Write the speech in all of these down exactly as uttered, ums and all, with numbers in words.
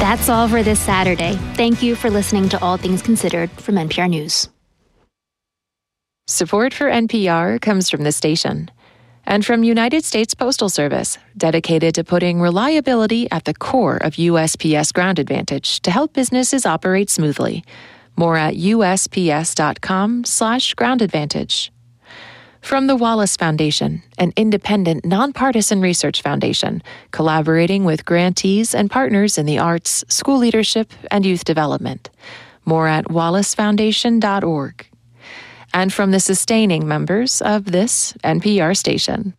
That's all for this Saturday. Thank you for listening to All Things Considered from N P R News. Support for N P R comes from the station and from United States Postal Service, dedicated to putting reliability at the core of U S P S Ground Advantage to help businesses operate smoothly. More at usps.com slash ground advantage. From the Wallace Foundation, an independent, nonpartisan research foundation, collaborating with grantees and partners in the arts, school leadership, and youth development. More at wallace foundation dot org. And from the sustaining members of this N P R station.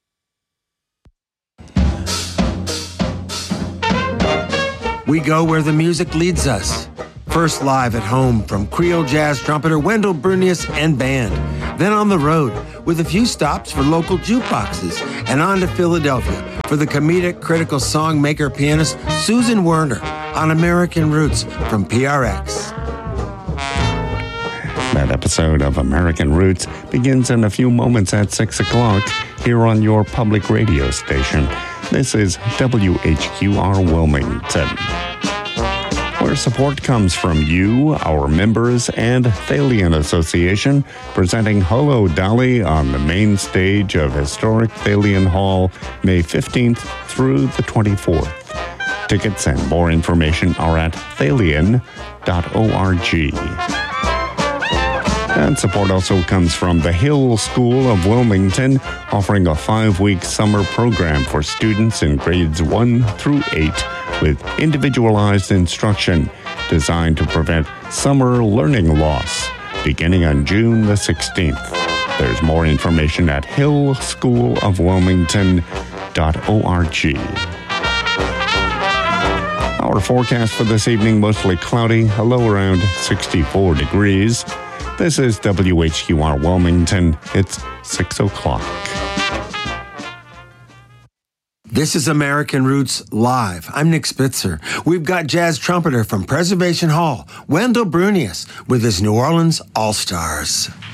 We go where the music leads us. First live at home from Creole jazz trumpeter Wendell Brunius and band. Then on the road with a few stops for local jukeboxes. And on to Philadelphia for the comedic critical songmaker pianist Susan Werner on American Roots from P R X. That episode of American Roots begins in a few moments at six o'clock here on your public radio station. This is W H Q R Wilmington, where support comes from you, our members, and Thalian Association, presenting Hello Dolly on the main stage of historic Thalian Hall, May fifteenth through the twenty-fourth. Tickets and more information are at thalian dot org. And support also comes from the Hill School of Wilmington, offering a five-week summer program for students in grades one through eight with individualized instruction designed to prevent summer learning loss, beginning on June the sixteenth. There's more information at hill school of wilmington dot org. Our forecast for this evening, mostly cloudy, a low around sixty-four degrees. This is W H Q R Wilmington. It's six o'clock. This is American Roots Live. I'm Nick Spitzer. We've got jazz trumpeter from Preservation Hall, Wendell Brunius, with his New Orleans All-Stars.